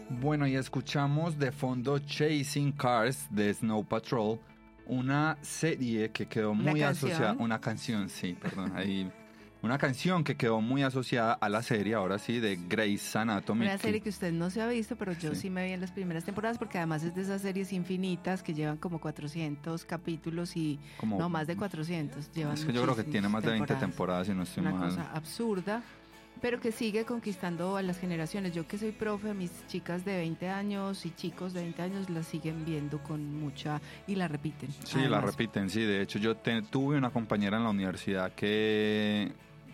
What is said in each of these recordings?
Bueno, y escuchamos de fondo Chasing Cars de Snow Patrol, una serie que quedó muy asociada, una canción, sí, perdón, ahí, una canción que quedó muy asociada a la serie, ahora sí, de Grey's Anatomy. Una serie que usted no se ha visto, pero yo sí me vi en las primeras temporadas, porque además es de esas series infinitas que llevan como 400 capítulos y como, no, más de 400. Llevan es que yo creo que tiene más de 20 temporadas y no estoy mal. Una cosa absurda, pero que sigue conquistando a las generaciones. Yo que soy profe, mis chicas de 20 años y chicos de 20 años la siguen viendo con mucha... y la repiten. Sí, además. La repiten, sí. De hecho, yo tuve una compañera en la universidad que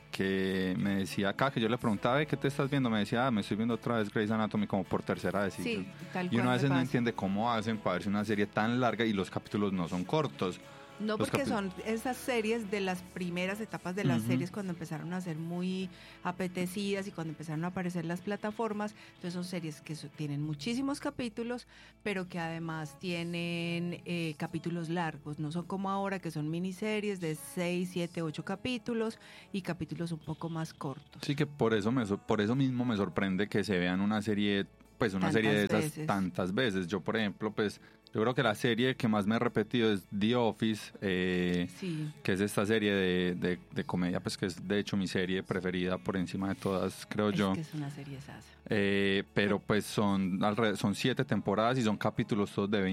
me decía acá, que yo le preguntaba, ¿qué te estás viendo? Me decía, me estoy viendo otra vez Grey's Anatomy como por tercera vez. Sí, tal cual. Y uno a veces no entiende cómo hacen para verse una serie tan larga y los capítulos no son cortos. No, porque son esas series de las primeras etapas de las series, cuando empezaron a ser muy apetecidas y cuando empezaron a aparecer las plataformas. Entonces son series que tienen muchísimos capítulos, pero que además tienen capítulos largos. No son como ahora, que son miniseries de 6, 7, 8 capítulos y capítulos un poco más cortos. Sí, que por eso mismo me sorprende que se vean una serie, pues una serie de esas tantas veces. Yo, por ejemplo, pues yo creo que la serie que más me he repetido es The Office, que es esta serie de comedia, pues que es de hecho mi serie preferida por encima de todas, creo yo. Es que es una serie sasa. Pero pues son 7 temporadas y son capítulos todos de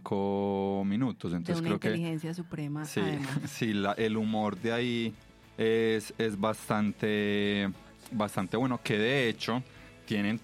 25 minutos. Entonces de una creo inteligencia suprema, sí, además. Sí, el humor de ahí es bastante bueno, que de hecho... tienen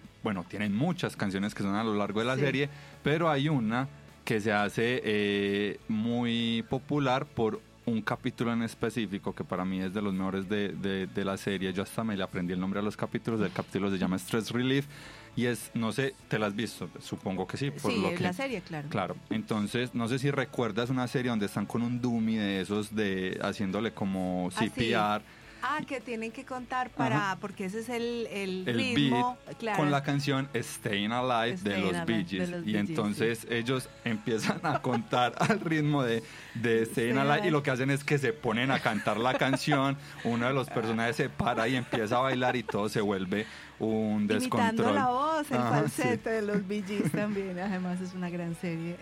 muchas canciones que son a lo largo de la serie, pero hay una que se hace muy popular por un capítulo en específico que para mí es de los mejores de la serie. Yo hasta me le aprendí el nombre a los capítulos. El capítulo se llama Stress Relief y es, no sé, ¿te la has visto? Supongo que sí. Por lo que, la serie, claro. Claro, entonces no sé si recuerdas una serie donde están con un dummy de esos, haciéndole como CPR. Que tienen que contar porque ese es el ritmo, beat, claro, con la canción Staying Alive de los Bee Gees. Y entonces ellos empiezan a contar al ritmo de Staying Alive y lo que hacen es que se ponen a cantar la canción, uno de los personajes se para y empieza a bailar y todo se vuelve un descontrol. Imitando la voz, el falsete de los Bee Gees también. Además es una gran serie,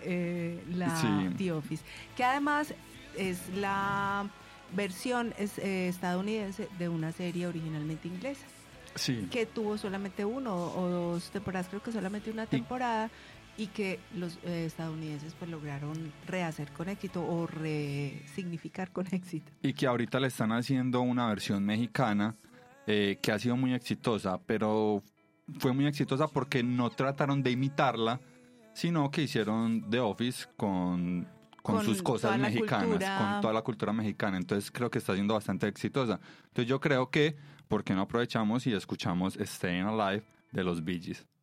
The Office, que además es la versión estadounidense de una serie originalmente inglesa, que tuvo solamente 1 o 2 temporadas, creo que solamente una temporada, y que los estadounidenses pues lograron rehacer con éxito o resignificar con éxito. Y que ahorita le están haciendo una versión mexicana que ha sido muy exitosa, pero fue muy exitosa porque no trataron de imitarla, sino que hicieron The Office con sus cosas mexicanas, con toda la cultura mexicana. Entonces creo que está siendo bastante exitosa. Entonces yo creo que, ¿por qué no aprovechamos y escuchamos Staying Alive de los Bee Gees?